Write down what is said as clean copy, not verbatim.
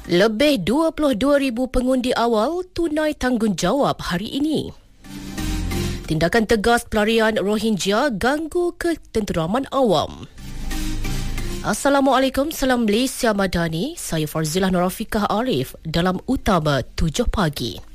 Lebih 22,000 pengundi awal tunai tanggungjawab hari ini. Tindakan tegas pelarian Rohingya ganggu ketenteraman awam. Assalamualaikum, salam Malaysia Madani. Saya Farzilah Norafikah Arif dalam Utama 7 pagi.